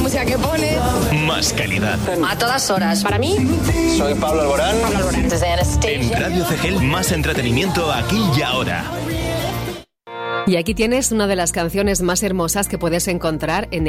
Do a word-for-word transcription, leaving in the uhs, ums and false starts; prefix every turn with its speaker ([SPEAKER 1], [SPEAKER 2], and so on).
[SPEAKER 1] música que pone.
[SPEAKER 2] Más calidad.
[SPEAKER 1] A todas horas. Para mí,
[SPEAKER 3] Soy Pablo Alborán.
[SPEAKER 1] Pablo Alborán. Desde Anastasia.
[SPEAKER 2] En Radio C G L, más entretenimiento aquí y ahora.
[SPEAKER 4] Y aquí tienes una de las canciones más hermosas que puedes encontrar en